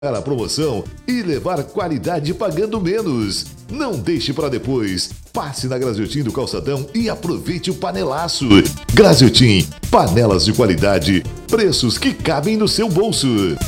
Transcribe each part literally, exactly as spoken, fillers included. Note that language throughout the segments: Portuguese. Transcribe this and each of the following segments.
a promoção e levar qualidade pagando menos. Não deixe para depois. Passe na Graziotin do Calçadão e aproveite o panelaço. Graziotin, panelas de qualidade, preços que cabem no seu bolso.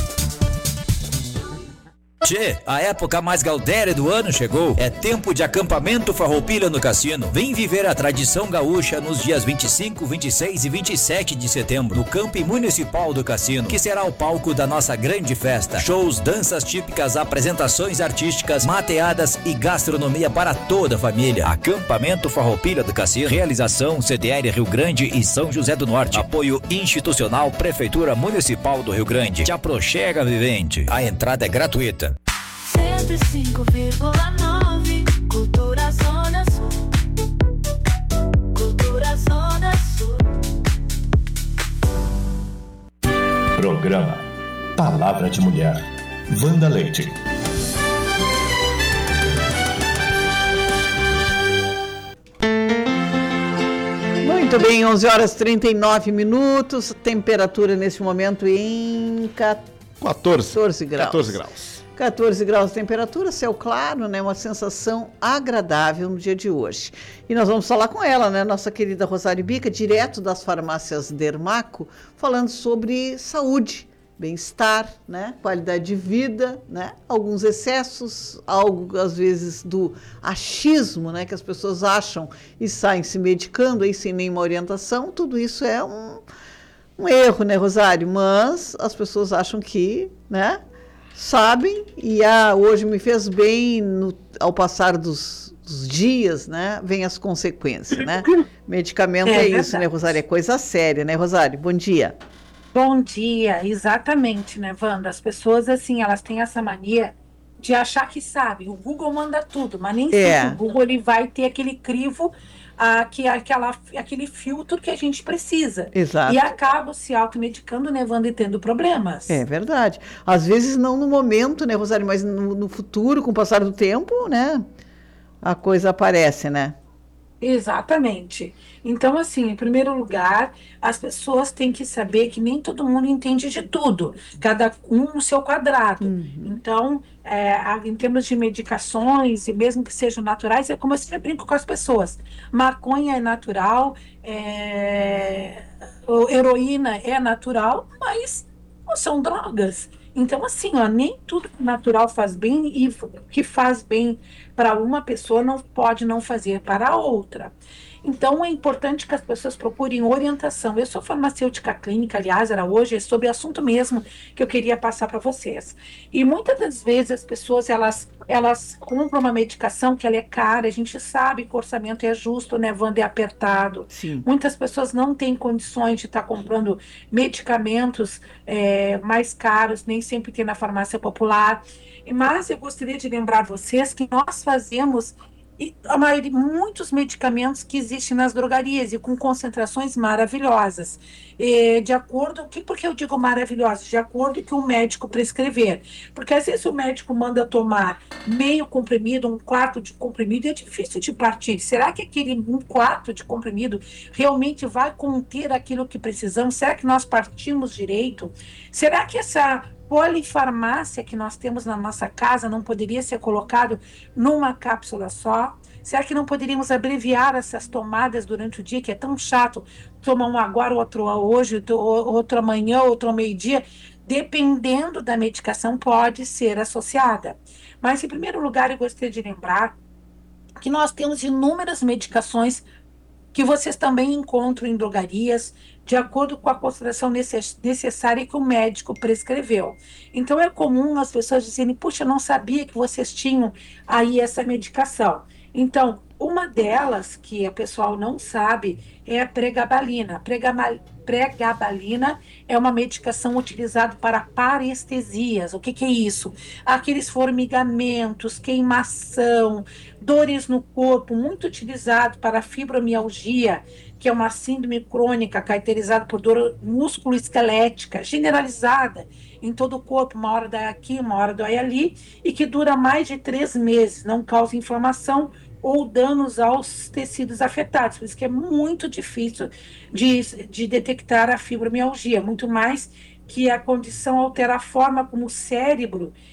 Tchê, a época mais gaudéria do ano chegou. É tempo de acampamento Farroupilha no Cassino. Vem viver a tradição gaúcha nos dias vinte e cinco, vinte e seis e vinte e sete de setembro, no Campo Municipal do Cassino, que será o palco da nossa grande festa. Shows, danças típicas, apresentações artísticas, mateadas e gastronomia para toda a família. Acampamento Farroupilha do Cassino. Realização C D R Rio Grande e São José do Norte. Apoio institucional Prefeitura Municipal do Rio Grande. Te aproxega, vivente. A entrada é gratuita. cento e cinco vírgula nove Cultura Zona Sul. Cultura Zona Sul. Programa Palavra de Mulher. Wanda Leite. Muito bem, onze horas e trinta e nove minutos. Temperatura nesse momento em quatorze graus. quatorze graus. quatorze graus de temperatura, céu claro, né? Uma sensação agradável no dia de hoje. E nós vamos falar com ela, né? Nossa querida Rosário Bica, direto das farmácias Dermaco, falando sobre saúde, bem-estar, né? Qualidade de vida, né? Alguns excessos, algo às vezes do achismo, né? Que as pessoas acham e saem se medicando aí sem nenhuma orientação. Tudo isso é um, um erro, né, Rosário? Mas as pessoas acham que, né? Sabem, e ah, hoje me fez bem, no, ao passar dos, dos dias, né, vem as consequências, né? Medicamento é, é isso, né, Rosário? É coisa séria, né, Rosário? Bom dia. Bom dia, exatamente, né, Wanda? As pessoas, assim, elas têm essa mania de achar que sabem. O Google manda tudo, mas nem É. sempre o Google ele vai ter aquele crivo, ah, que, aquela, aquele filtro que a gente precisa. Exato. E acaba se automedicando, né, Wanda, e tendo problemas. É verdade. Às vezes não no momento, né, Rosário, mas no, no futuro, com o passar do tempo, né, a coisa aparece, né? Exatamente. Então, assim, em primeiro lugar, as pessoas têm que saber que nem todo mundo entende de tudo, cada um no seu quadrado. Então, é, a- em termos de medicações, e mesmo que sejam naturais, é como eu sempre brinco com as pessoas. Maconha é natural, é, o- heroína é natural, mas não são drogas. Então, assim, ó, nem tudo que natural faz bem e f- que faz bem para uma pessoa não pode não fazer para a outra. Então, é importante que as pessoas procurem orientação. Eu sou farmacêutica clínica, aliás, era hoje, é sobre o assunto mesmo que eu queria passar para vocês. E muitas das vezes as pessoas, elas, elas compram uma medicação que ela é cara, a gente sabe que o orçamento é justo, né, Wanda, é apertado. Sim. Muitas pessoas não têm condições de estar comprando medicamentos é, mais caros, nem sempre tem na farmácia popular. Mas eu gostaria de lembrar vocês que nós fazemos e a maioria, muitos medicamentos que existem nas drogarias e com concentrações maravilhosas. Eh, de acordo, que, por que eu digo maravilhosas? De acordo com o que o médico prescrever. Porque às vezes o médico manda tomar meio comprimido, um quarto de comprimido, e é difícil de partir. Será que aquele um quarto de comprimido realmente vai conter aquilo que precisamos? Será que nós partimos direito? Será que essa polifarmácia que nós temos na nossa casa não poderia ser colocado numa cápsula só? Será que não poderíamos abreviar essas tomadas durante o dia, que é tão chato tomar um agora, outro hoje, outro outro amanhã, outro ao meio-dia? Dependendo da medicação, pode ser associada. Mas, em primeiro lugar, eu gostaria de lembrar que nós temos inúmeras medicações que vocês também encontram em drogarias, de acordo com a concentração necess- necessária que o médico prescreveu. Então, é comum as pessoas dizerem, puxa, eu não sabia que vocês tinham aí essa medicação. Então, uma delas, que a pessoal não sabe, é a pregabalina. A pregama- pregabalina é uma medicação utilizada para parestesias. O que que é isso? Aqueles formigamentos, queimação, dores no corpo, muito utilizado para fibromialgia, que é uma síndrome crônica caracterizada por dor músculo-esquelética, generalizada em todo o corpo, uma hora dói aqui, uma hora dói ali, e que dura mais de três meses, não causa inflamação ou danos aos tecidos afetados. Por isso que é muito difícil de, de detectar a fibromialgia, muito mais que a condição altera a forma como o cérebro